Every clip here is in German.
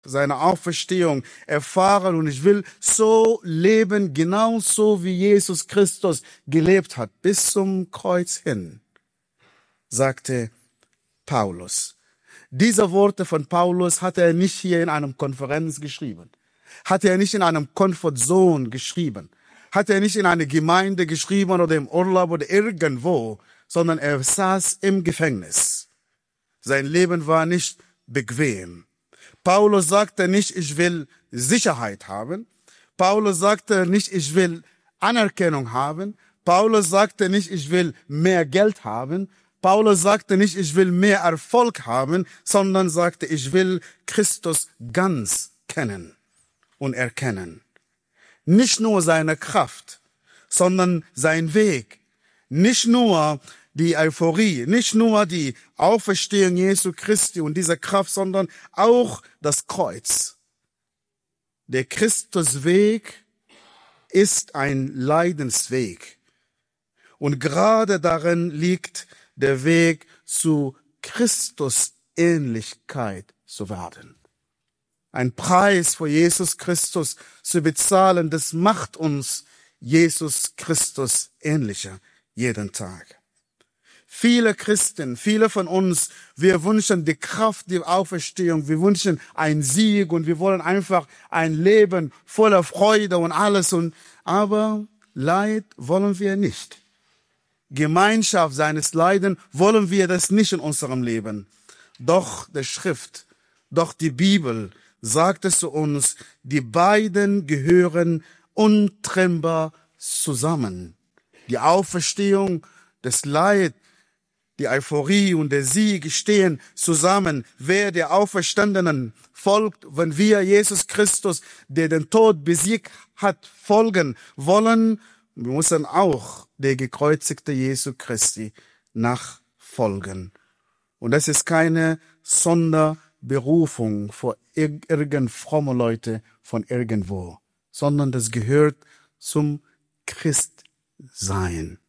seine Auferstehung erfahren und ich will so leben, genauso wie Jesus Christus gelebt hat, bis zum Kreuz hin, sagte Paulus. Diese Worte von Paulus hat er nicht hier in einer Konferenz geschrieben, hat er nicht in einem Comfort Zone geschrieben, hat er nicht in einer Gemeinde geschrieben oder im Urlaub oder irgendwo, sondern er saß im Gefängnis. Sein Leben war nicht bequem. Paulus sagte nicht, ich will Sicherheit haben. Paulus sagte nicht, ich will Anerkennung haben. Paulus sagte nicht, ich will mehr Geld haben. Paulus sagte nicht, ich will mehr Erfolg haben, sondern sagte, ich will Christus ganz kennen und erkennen. Nicht nur seine Kraft, sondern sein Weg. Nicht nur die Euphorie, nicht nur die Auferstehung Jesu Christi und diese Kraft, sondern auch das Kreuz. Der Christusweg ist ein Leidensweg. Und gerade darin liegt der Weg zu Christusähnlichkeit zu werden. Ein Preis für Jesus Christus zu bezahlen, das macht uns Jesus Christus ähnlicher jeden Tag. Viele Christen, viele von uns, wir wünschen die Kraft, die Auferstehung, wir wünschen einen Sieg und wir wollen einfach ein Leben voller Freude und alles. Aber Leid wollen wir nicht. Gemeinschaft seines Leiden wollen wir das nicht in unserem Leben. Doch die Schrift, doch die Bibel sagt es zu uns, die beiden gehören untrennbar zusammen. Die Auferstehung, das Leid, die Euphorie und der Sieg stehen zusammen. Wer der Auferstandenen folgt, wenn wir Jesus Christus, der den Tod besiegt hat, folgen wollen, wir müssen auch der gekreuzigte Jesu Christi nachfolgen. Und das ist keine Sonderberufung für irgend fromme Leute von irgendwo, sondern das gehört zum Christsein.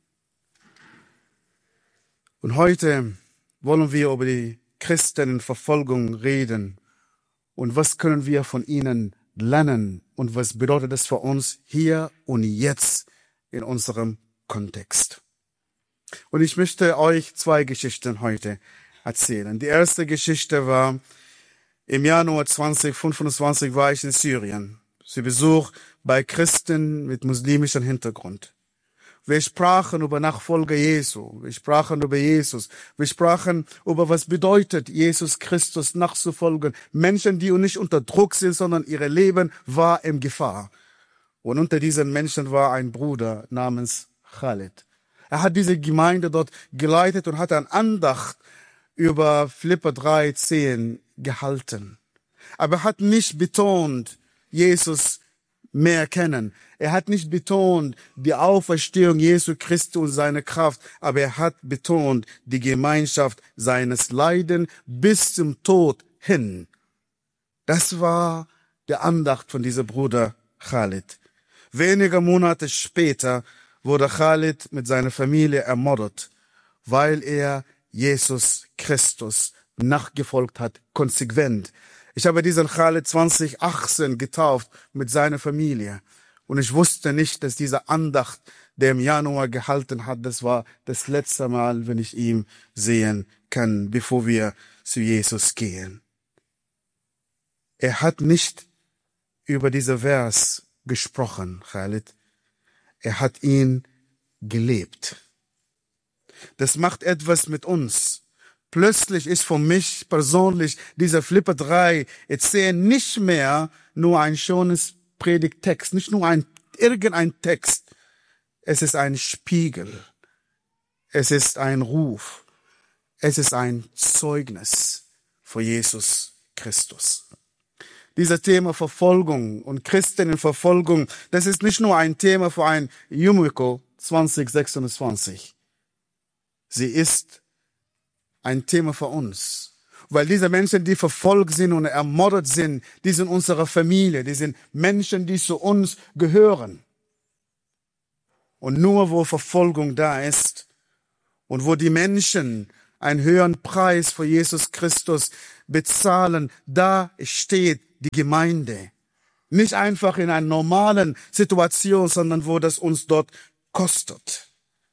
Und heute wollen wir über die Christenverfolgung reden. Und was können wir von ihnen lernen? Und was bedeutet das für uns hier und jetzt in unserem Kontext? Und ich möchte euch 2 Geschichten heute erzählen. Die erste Geschichte war, im Januar 2025 war ich in Syrien. Zu Besuch bei Christen mit muslimischem Hintergrund. Wir sprachen über Nachfolger Jesu. Wir sprachen über Jesus. Wir sprachen über, was bedeutet, Jesus Christus nachzufolgen. Menschen, die nicht unter Druck sind, sondern ihr Leben war in Gefahr. Und unter diesen Menschen war ein Bruder namens Khalid. Er hat diese Gemeinde dort geleitet und hat eine Andacht über Philipper 3,10 gehalten. Aber er hat nicht betont, Jesus mehr kennen. Er hat nicht betont die Auferstehung Jesu Christi und seine Kraft, aber er hat betont die Gemeinschaft seines Leiden bis zum Tod hin. Das war der Andacht von diesem Bruder Khalid. Wenige Monate später wurde Khalid mit seiner Familie ermordet, weil er Jesus Christus nachgefolgt hat, konsequent. Ich habe diesen Khalid 2018 getauft mit seiner Familie. Und ich wusste nicht, dass diese Andacht, der im Januar gehalten hat, das war das letzte Mal, wenn ich ihn sehen kann, bevor wir zu Jesus gehen. Er hat nicht über diesen Vers gesprochen, Khalid. Er hat ihn gelebt. Das macht etwas mit uns. Plötzlich ist für mich persönlich dieser Philipper 3 erzählen nicht mehr nur ein schönes Predigttext, nicht nur irgendein Text. Es ist ein Spiegel. Es ist ein Ruf. Es ist ein Zeugnis für Jesus Christus. Dieser Thema Verfolgung und Christinnenverfolgung, das ist nicht nur ein Thema für ein Yumiko 2026. Sie ist ein Thema für uns. Weil diese Menschen, die verfolgt sind und ermordet sind, die sind unsere Familie, die sind Menschen, die zu uns gehören. Und nur wo Verfolgung da ist und wo die Menschen einen höheren Preis für Jesus Christus bezahlen, da steht die Gemeinde. Nicht einfach in einer normalen Situation, sondern wo das uns dort kostet.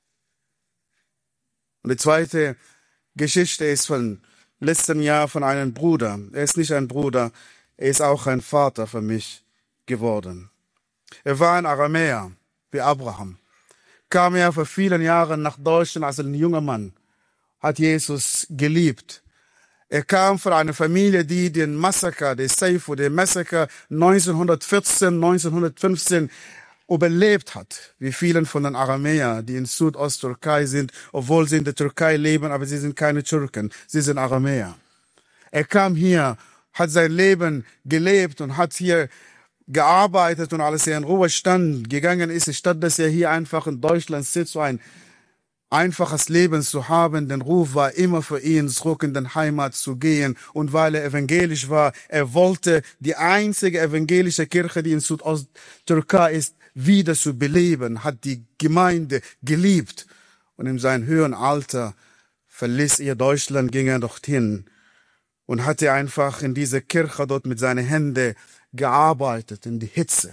Und die zweite Geschichte ist von letztem Jahr von einem Bruder. Er ist nicht ein Bruder, er ist auch ein Vater für mich geworden. Er war ein Aramäer, wie Abraham. Kam er vor vielen Jahren nach Deutschland als ein junger Mann, hat Jesus geliebt. Er kam von einer Familie, die den Massaker, den Massaker 1914, 1915 überlebt hat, wie vielen von den Aramäern, die in Südosttürkei sind, obwohl sie in der Türkei leben, aber sie sind keine Türken, sie sind Aramäer. Er kam hier, hat sein Leben gelebt und hat hier gearbeitet und alles er in Ruhestand gegangen ist, statt dass er hier einfach in Deutschland sitzt, so ein einfaches Leben zu haben. Den Ruf war immer für ihn, zurück in die Heimat zu gehen. Und weil er evangelisch war, er wollte die einzige evangelische Kirche, die in Südosttürkei ist, wieder zu beleben, hat die Gemeinde geliebt. Und in seinem höheren Alter verließ er Deutschland, ging er dorthin und hatte einfach in dieser Kirche dort mit seinen Händen gearbeitet, in die Hitze.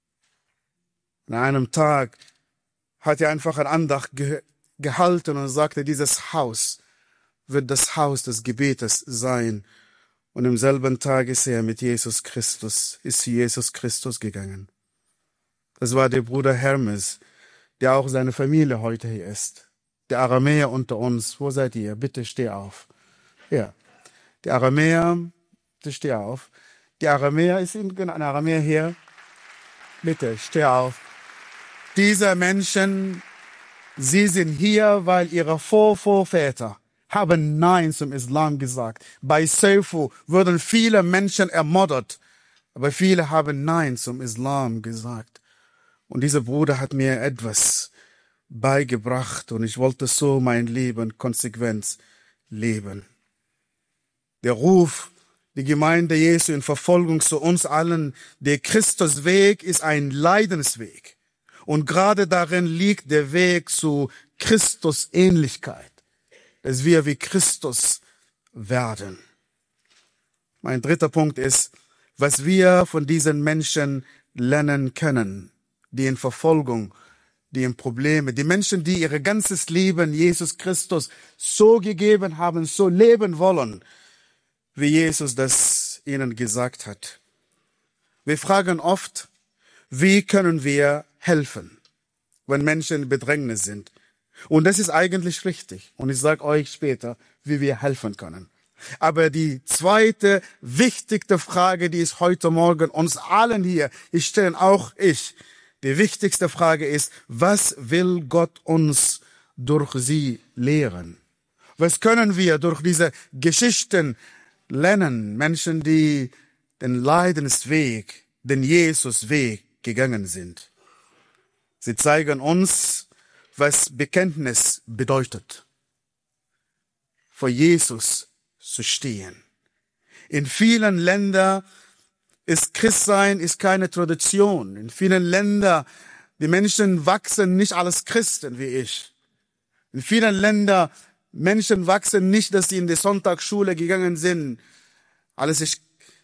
An einem Tag hat er einfach eine Andacht gehalten und sagte, dieses Haus wird das Haus des Gebetes sein. Und im selben Tag ist er mit Jesus Christus, ist zu Jesus Christus gegangen. Das war der Bruder Hermes, der auch seine Familie heute hier ist. Der Aramäer unter uns, wo seid ihr? Bitte steh auf. Ja, der Aramäer, bitte steh auf. Der Aramäer, ist ein Aramäer hier? Bitte steh auf. Diese Menschen, sie sind hier, weil ihre Vorväter haben Nein zum Islam gesagt. Bei Seifu wurden viele Menschen ermordet, aber viele haben Nein zum Islam gesagt. Und dieser Bruder hat mir etwas beigebracht und ich wollte so mein Leben konsequent leben. Der Ruf, die Gemeinde Jesu in Verfolgung zu uns allen, der Christusweg ist ein Leidensweg. Und gerade darin liegt der Weg zu Christusähnlichkeit, dass wir wie Christus werden. Mein dritter Punkt ist, was wir von diesen Menschen lernen können, die in Verfolgung, die in Probleme, die Menschen, die ihr ganzes Leben Jesus Christus so gegeben haben, so leben wollen, wie Jesus das ihnen gesagt hat. Wir fragen oft, wie können wir helfen, wenn Menschen in Bedrängnis sind? Und das ist eigentlich richtig. Und ich sage euch später, wie wir helfen können. Aber die zweite wichtigste Frage, die ist heute Morgen uns allen hier, ich stelle auch ich, die wichtigste Frage ist, was will Gott uns durch sie lehren? Was können wir durch diese Geschichten lernen? Menschen, die den Leidensweg, den Jesusweg gegangen sind. Sie zeigen uns, was Bekenntnis bedeutet. Vor Jesus zu stehen. In vielen Ländern ist Christsein ist keine Tradition. In vielen Ländern, die Menschen wachsen nicht als Christen wie ich. In vielen Ländern, Menschen wachsen nicht, dass sie in die Sonntagsschule gegangen sind. Als ich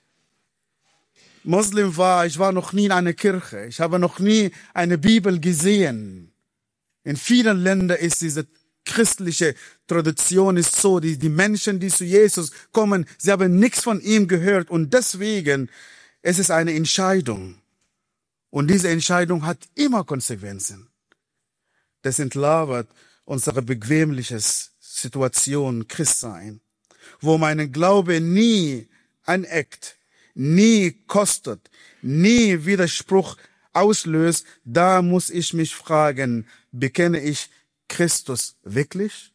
Muslim war, ich war noch nie in einer Kirche. Ich habe noch nie eine Bibel gesehen. In vielen Ländern ist diese christliche Tradition ist so, die Menschen, die zu Jesus kommen, sie haben nichts von ihm gehört und deswegen es ist eine Entscheidung. Und diese Entscheidung hat immer Konsequenzen. Das entlauert unsere bequemliche Situation, Christsein, wo mein Glaube nie aneckt, nie kostet, nie Widerspruch auslöst. Da muss ich mich fragen, bekenne ich Christus wirklich?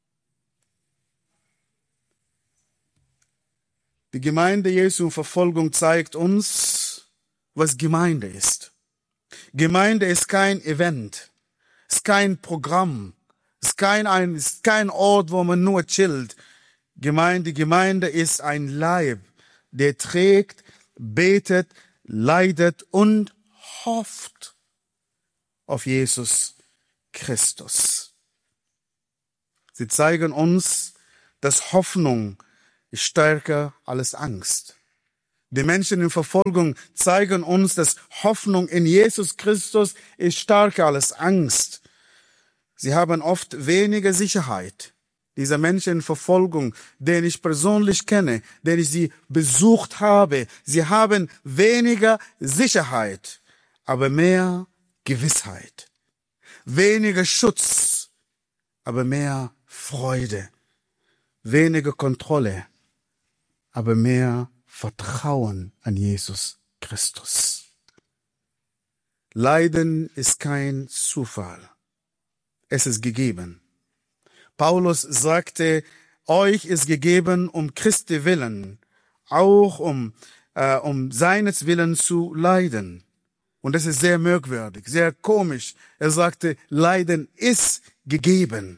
Die Gemeinde Jesu in Verfolgung zeigt uns, was Gemeinde ist. Gemeinde ist kein Event, ist kein Programm, ist kein Ort, wo man nur chillt. Gemeinde ist ein Leib, der trägt, betet, leidet und hofft auf Jesus Christus. Sie zeigen uns, dass Hoffnung ist stärker als Angst. Die Menschen in Verfolgung zeigen uns, dass Hoffnung in Jesus Christus ist stärker als Angst. Sie haben oft weniger Sicherheit. Diese Menschen in Verfolgung, den ich persönlich kenne, den ich sie besucht habe, sie haben weniger Sicherheit, aber mehr Gewissheit. Weniger Schutz, aber mehr Freude. Weniger Kontrolle, aber mehr Vertrauen an Jesus Christus. Leiden ist kein Zufall. Es ist gegeben. Paulus sagte, euch ist gegeben um Christi willen, auch um seines Willen zu leiden. Und das ist sehr merkwürdig, sehr komisch. Er sagte, Leiden ist gegeben.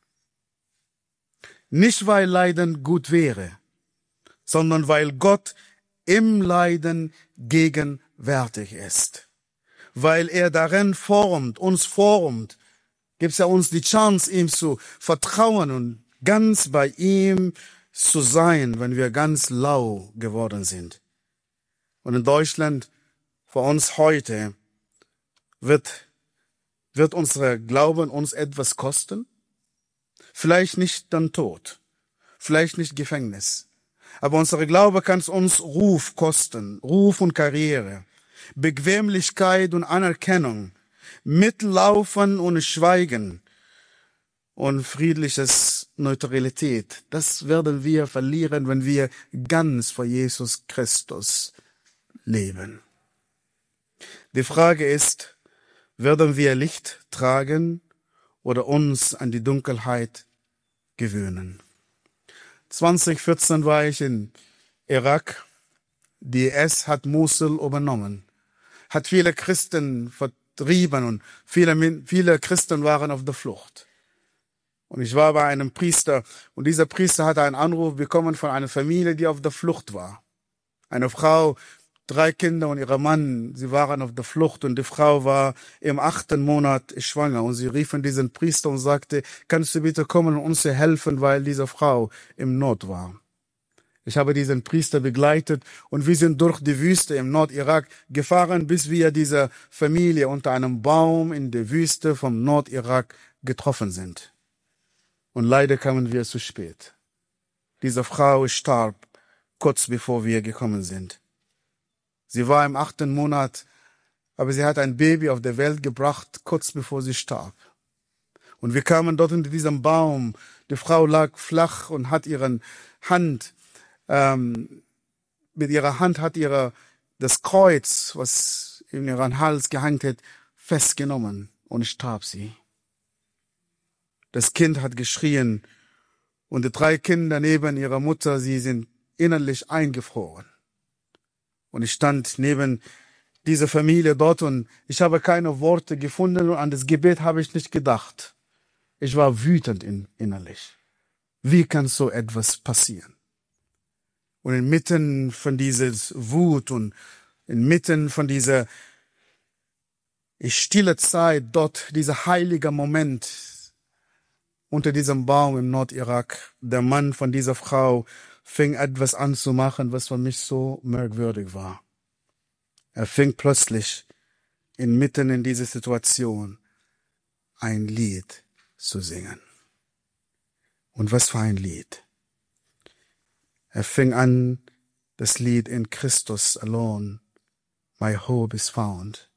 Nicht, weil Leiden gut wäre, sondern weil Gott im Leiden gegenwärtig ist. Weil er darin uns formt, gibt es ja uns die Chance, ihm zu vertrauen und ganz bei ihm zu sein, wenn wir ganz lau geworden sind. Und in Deutschland, für uns heute, wird unser Glauben uns etwas kosten? Vielleicht nicht dann Tod, vielleicht nicht Gefängnis. Aber unser Glaube kann uns Ruf kosten, Ruf und Karriere, Bequemlichkeit und Anerkennung, Mitlaufen und Schweigen und friedliches Neutralität. Das werden wir verlieren, wenn wir ganz vor Jesus Christus leben. Die Frage ist, werden wir Licht tragen oder uns an die Dunkelheit gewöhnen? 2014 war ich in Irak. Die IS hat Mosul übernommen, hat viele Christen vertrieben und viele Christen waren auf der Flucht. Und ich war bei einem Priester und dieser Priester hatte einen Anruf bekommen von einer Familie, die auf der Flucht war. Eine Frau, 3 Kinder und ihr Mann, sie waren auf der Flucht und die Frau war im 8. Monat schwanger und sie riefen diesen Priester und sagte, kannst du bitte kommen und uns helfen, weil diese Frau im Not war. Ich habe diesen Priester begleitet und wir sind durch die Wüste im Nordirak gefahren, bis wir diese Familie unter einem Baum in der Wüste vom Nordirak getroffen sind. Und leider kamen wir zu spät. Diese Frau starb kurz bevor wir gekommen sind. Sie war im 8. Monat, aber sie hat ein Baby auf die Welt gebracht, kurz bevor sie starb. Und wir kamen dort in diesem Baum. Die Frau lag flach und hat mit ihrer Hand hat das Kreuz, was in ihren Hals gehängt hat, festgenommen und starb sie. Das Kind hat geschrien und die 3 Kinder neben ihrer Mutter, sie sind innerlich eingefroren. Und ich stand neben dieser Familie dort und ich habe keine Worte gefunden und an das Gebet habe ich nicht gedacht. Ich war wütend innerlich. Wie kann so etwas passieren? Und inmitten von dieser Wut und inmitten von dieser stille Zeit dort, dieser heilige Moment unter diesem Baum im Nordirak, der Mann von dieser Frau fing etwas an zu machen, was für mich so merkwürdig war. Er fing plötzlich inmitten in dieser Situation ein Lied zu singen. Und was für ein Lied? Er fing an, das Lied In Christus alone, my hope is found.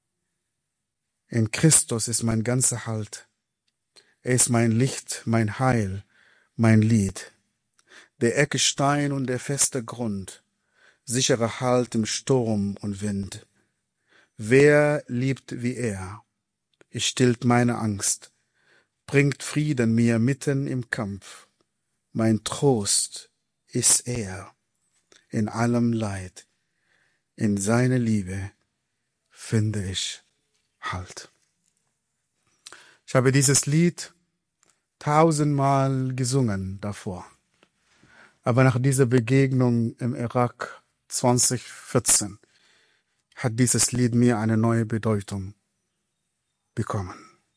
In Christus ist mein ganzer Halt. Er ist mein Licht, mein Heil, mein Lied. Der Eckstein und der feste Grund, sicherer Halt im Sturm und Wind. Wer liebt wie er? Es stillt meine Angst, bringt Frieden mir mitten im Kampf. Mein Trost ist er in allem Leid. In seiner Liebe finde ich Halt. Ich habe dieses Lied 1000-mal gesungen davor. Aber nach dieser Begegnung im Irak 2014 hat dieses Lied mir eine neue Bedeutung bekommen.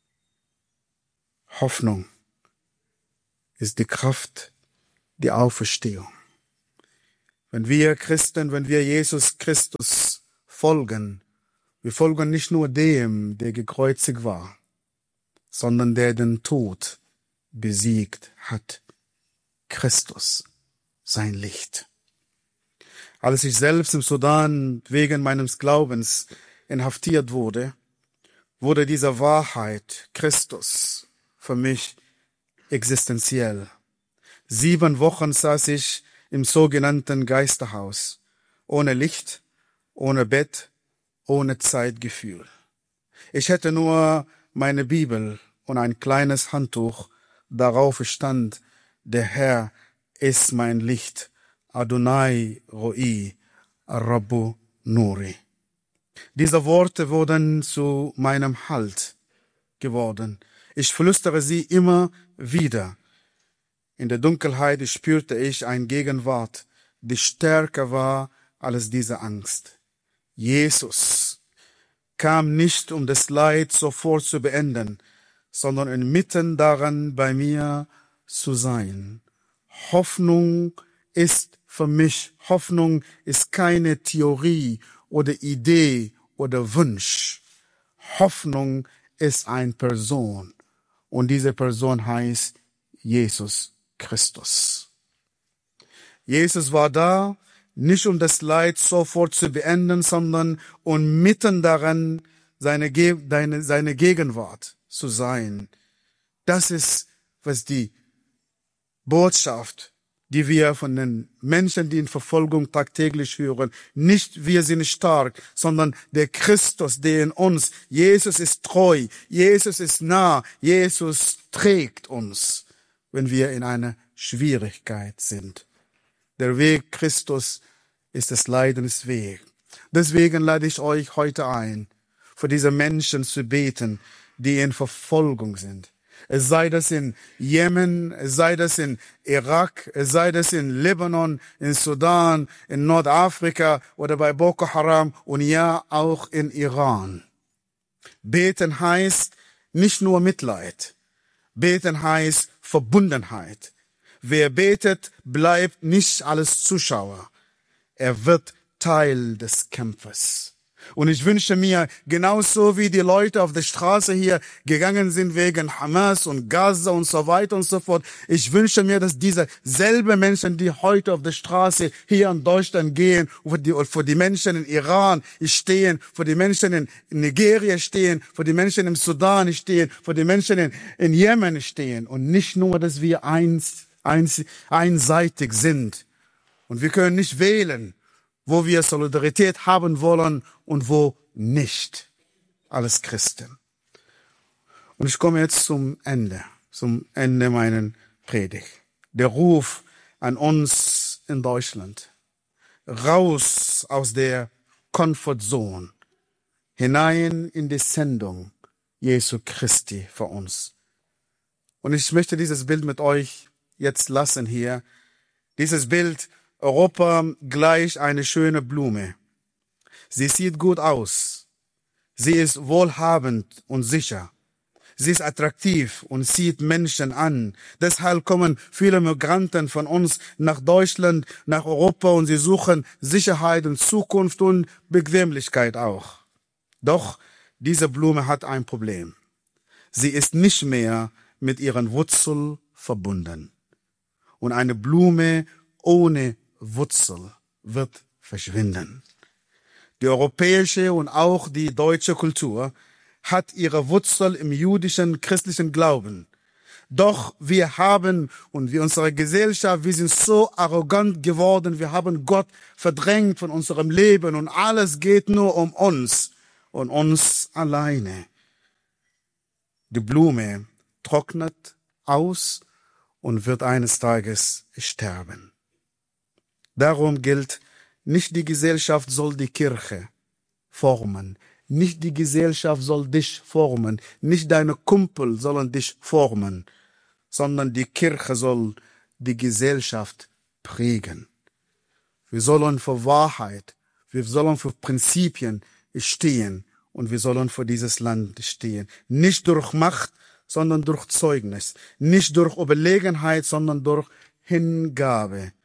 Hoffnung ist die Kraft der Auferstehung. Wenn wir Christen, wenn wir Jesus Christus folgen, wir folgen nicht nur dem, der gekreuzigt war, sondern der den Tod besiegt hat. Christus, sein Licht. Als ich selbst im Sudan wegen meines Glaubens inhaftiert wurde, wurde diese Wahrheit, Christus, für mich existenziell. 7 Wochen saß ich im sogenannten Geisterhaus, ohne Licht, ohne Bett, ohne Zeitgefühl. Ich hätte nur meine Bibel und ein kleines Handtuch, darauf stand: Der Herr ist mein Licht, Adonai Roi, Rabbu Nuri. Diese Worte wurden zu meinem Halt geworden. Ich flüstere sie immer wieder. In der Dunkelheit spürte ich eine Gegenwart, die stärker war als diese Angst. Jesus kam nicht, um das Leid sofort zu beenden, sondern inmitten daran bei mir zu sein. Hoffnung ist für mich, Hoffnung ist keine Theorie oder Idee oder Wunsch. Hoffnung ist eine Person und diese Person heißt Jesus Christus. Jesus war da, nicht um das Leid sofort zu beenden, sondern um mitten daran seine Gegenwart zu sein. Das ist, was die Botschaft, die wir von den Menschen, die in Verfolgung tagtäglich hören. Nicht wir sind stark, sondern der Christus, der in uns. Jesus ist treu, Jesus ist nah, Jesus trägt uns, wenn wir in einer Schwierigkeit sind. Der Weg Christus ist des Leidens Weg. Deswegen lade ich euch heute ein, für diese Menschen zu beten, die in Verfolgung sind. Es sei das in Jemen, es sei das in Irak, es sei das in Libanon, in Sudan, in Nordafrika oder bei Boko Haram und ja auch in Iran. Beten heißt nicht nur Mitleid. Beten heißt Verbundenheit. Wer betet, bleibt nicht als Zuschauer. Er wird Teil des Kampfes. Und ich wünsche mir, genauso wie die Leute auf der Straße hier gegangen sind wegen Hamas und Gaza und so weiter und so fort, ich wünsche mir, dass diese selben Menschen, die heute auf der Straße hier in Deutschland gehen, für die Menschen in Iran stehen, für die Menschen in Nigeria stehen, für die Menschen im Sudan stehen, für die Menschen in Jemen stehen. Und nicht nur, dass wir einseitig sind. Und wir können nicht wählen, wo wir Solidarität haben wollen und wo nicht, als Christen. Und ich komme jetzt zum Ende meiner Predigt. Der Ruf an uns in Deutschland. Raus aus der Comfortzone, hinein in die Sendung Jesu Christi für uns. Und ich möchte dieses Bild mit euch jetzt lassen hier. Dieses Bild: Europa gleich eine schöne Blume. Sie sieht gut aus. Sie ist wohlhabend und sicher. Sie ist attraktiv und zieht Menschen an. Deshalb kommen viele Migranten von uns nach Deutschland, nach Europa und sie suchen Sicherheit und Zukunft und Bequemlichkeit auch. Doch diese Blume hat ein Problem. Sie ist nicht mehr mit ihren Wurzeln verbunden. Und eine Blume ohne Wurzel wird verschwinden. Die europäische und auch die deutsche Kultur hat ihre Wurzel im jüdischen, christlichen Glauben. Doch wir unsere Gesellschaft, wir sind so arrogant geworden, wir haben Gott verdrängt von unserem Leben und alles geht nur um uns und uns alleine. Die Blume trocknet aus und wird eines Tages sterben. Darum gilt, nicht die Gesellschaft soll die Kirche formen, nicht die Gesellschaft soll dich formen, nicht deine Kumpel sollen dich formen, sondern die Kirche soll die Gesellschaft prägen. Wir sollen für Wahrheit, wir sollen für Prinzipien stehen und wir sollen für dieses Land stehen. Nicht durch Macht, sondern durch Zeugnis, nicht durch Überlegenheit, sondern durch Hingabe.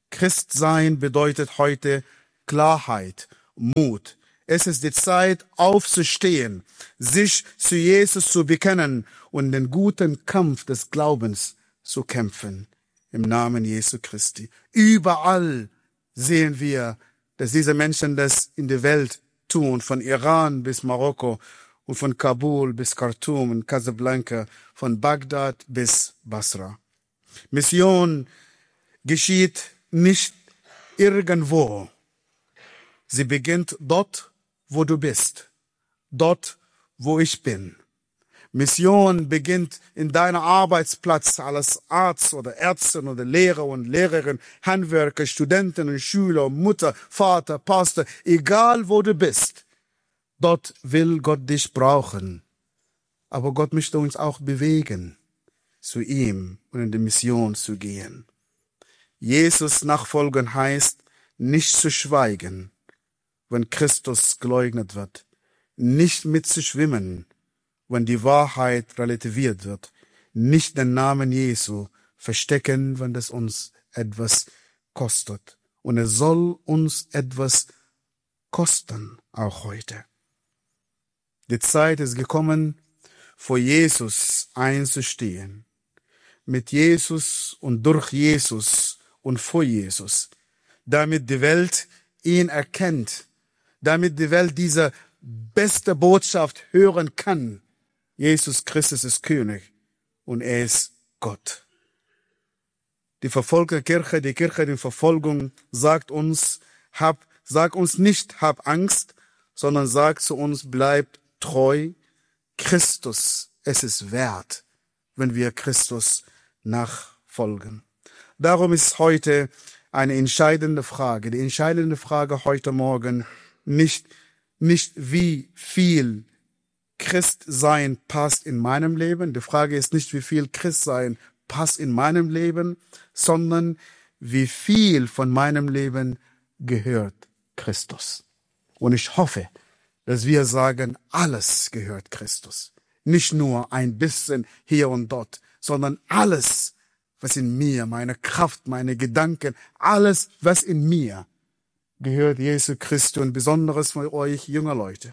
Christsein bedeutet heute Klarheit, Mut. Es ist die Zeit, aufzustehen, sich zu Jesus zu bekennen und den guten Kampf des Glaubens zu kämpfen. Im Namen Jesu Christi. Überall sehen wir, dass diese Menschen das in der Welt tun, von Iran bis Marokko und von Kabul bis Khartoum und Casablanca, von Bagdad bis Basra. Mission geschieht nicht irgendwo. Sie beginnt dort, wo du bist, dort, wo ich bin. Mission beginnt in deinem Arbeitsplatz als Arzt oder Ärztin oder Lehrer und Lehrerin, Handwerker, Studenten und Schüler, Mutter, Vater, Pastor, egal wo du bist. Dort will Gott dich brauchen. Aber Gott möchte uns auch bewegen, zu ihm und in die Mission zu gehen. Jesus nachfolgen heißt, nicht zu schweigen, wenn Christus geleugnet wird, nicht mitzuschwimmen, wenn die Wahrheit relativiert wird, nicht den Namen Jesu verstecken, wenn es uns etwas kostet. Und es soll uns etwas kosten, auch heute. Die Zeit ist gekommen, vor Jesus einzustehen. Mit Jesus und durch Jesus und vor Jesus. Damit die Welt ihn erkennt. Damit die Welt diese beste Botschaft hören kann. Jesus Christus ist König und er ist Gott. Die verfolgte Kirche, die Kirche in Verfolgung sagt uns nicht, hab Angst, sondern sagt zu uns, bleibt treu. Christus, es ist wert, wenn wir Christus nachfolgen. Darum ist heute eine entscheidende Frage. Die entscheidende Frage heute Morgen nicht wie viel Christsein passt in meinem Leben. Die Frage ist nicht, wie viel Christsein passt in meinem Leben, sondern wie viel von meinem Leben gehört Christus. Und ich hoffe, dass wir sagen, alles gehört Christus. Nicht nur ein bisschen hier und dort, sondern alles, was in mir, meine Kraft, meine Gedanken, alles, was in mir gehört Jesu Christus und besonderes für euch junge Leute.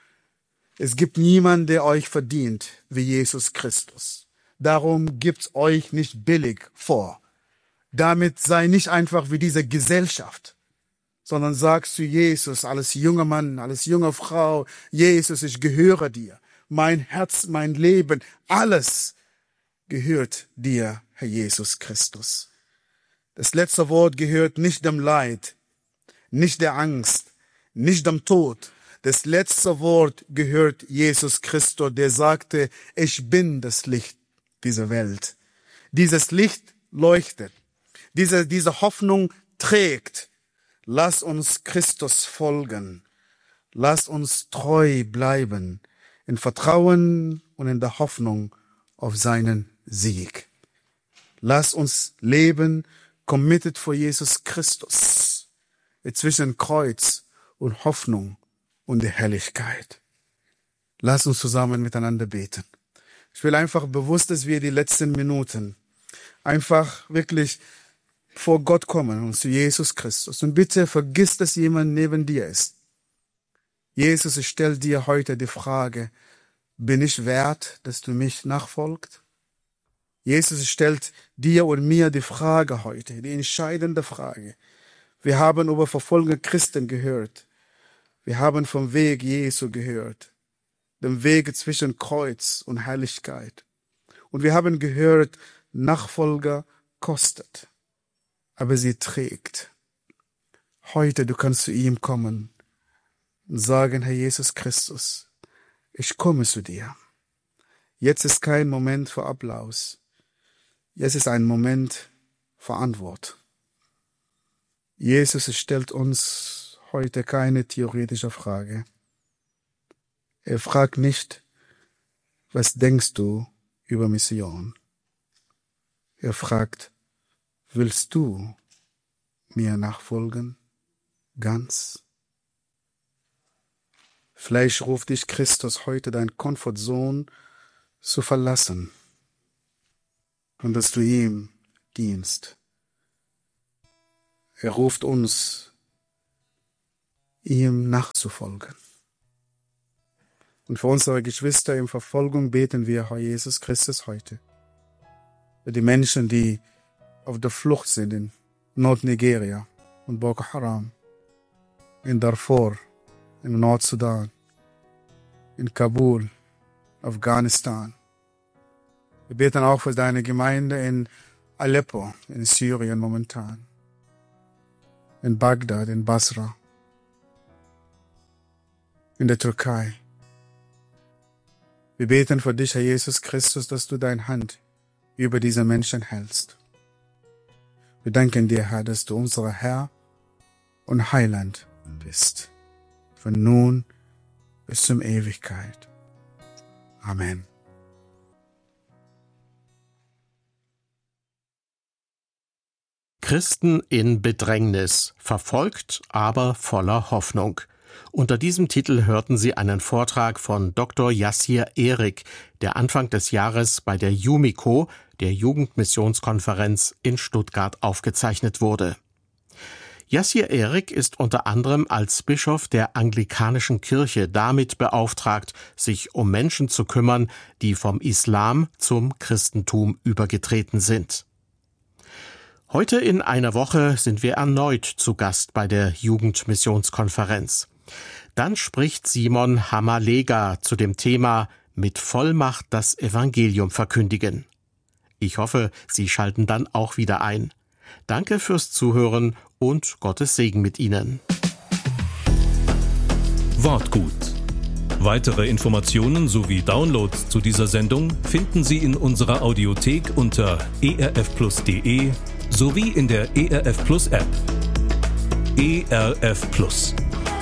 Es gibt niemanden, der euch verdient wie Jesus Christus. Darum gibt's euch nicht billig vor. Damit sei nicht einfach wie diese Gesellschaft, sondern sagst zu Jesus, als junger Mann, als junge Frau, Jesus, ich gehöre dir. Mein Herz, mein Leben, alles gehört dir, Herr Jesus Christus. Das letzte Wort gehört nicht dem Leid, nicht der Angst, nicht dem Tod. Das letzte Wort gehört Jesus Christus, der sagte, ich bin das Licht dieser Welt. Dieses Licht leuchtet. Diese Hoffnung trägt. Lass uns Christus folgen. Lass uns treu bleiben. In Vertrauen und in der Hoffnung auf seinen Sieg. Lass uns leben, committed vor Jesus Christus. Zwischen Kreuz und Hoffnung und der Herrlichkeit. Lass uns zusammen miteinander beten. Ich will einfach bewusst, dass wir die letzten Minuten einfach wirklich vor Gott kommen und zu Jesus Christus. Und bitte vergiss, dass jemand neben dir ist. Jesus, ich stelle dir heute die Frage, bin ich wert, dass du mich nachfolgst? Jesus stellt dir und mir die Frage heute, die entscheidende Frage. Wir haben über verfolgte Christen gehört. Wir haben vom Weg Jesu gehört, dem Weg zwischen Kreuz und Herrlichkeit. Und wir haben gehört, Nachfolger kostet, aber sie trägt. Heute, du kannst zu ihm kommen und sagen, Herr Jesus Christus, ich komme zu dir. Jetzt ist kein Moment für Applaus. Jetzt ist ein Moment für Antwort. Jesus stellt uns heute keine theoretische Frage. Er fragt nicht, was denkst du über Mission? Er fragt, willst du mir nachfolgen? Ganz? Vielleicht ruft dich Christus heute, dein Komfortzone zu verlassen und dass du ihm dienst. Er ruft uns, ihm nachzufolgen. Und für unsere Geschwister in Verfolgung beten wir, Herr Jesus Christus, heute. Für die Menschen, die auf der Flucht sind in Nordnigeria und Boko Haram, in Darfur, in Nordsudan, in Kabul, Afghanistan. Wir beten auch für deine Gemeinde in Aleppo, in Syrien momentan, in Bagdad, in Basra, in der Türkei. Wir beten für dich, Herr Jesus Christus, dass du deine Hand über diese Menschen hältst. Wir danken dir, Herr, dass du unser Herr und Heiland bist, von nun bis zum Ewigkeit. Amen. Christen in Bedrängnis, verfolgt, aber voller Hoffnung. Unter diesem Titel hörten Sie einen Vortrag von Dr. Yassir Erik, der Anfang des Jahres bei der JUMICO, der Jugendmissionskonferenz in Stuttgart, aufgezeichnet wurde. Yassir Erik ist unter anderem als Bischof der Anglikanischen Kirche damit beauftragt, sich um Menschen zu kümmern, die vom Islam zum Christentum übergetreten sind. Heute in einer Woche sind wir erneut zu Gast bei der Jugendmissionskonferenz. Dann spricht Simon Hamalega zu dem Thema „Mit Vollmacht das Evangelium verkündigen“. Ich hoffe, Sie schalten dann auch wieder ein. Danke fürs Zuhören und Gottes Segen mit Ihnen. Wortgut. Weitere Informationen sowie Downloads zu dieser Sendung finden Sie in unserer Audiothek unter erfplus.de sowie in der ERF Plus App. ERF Plus.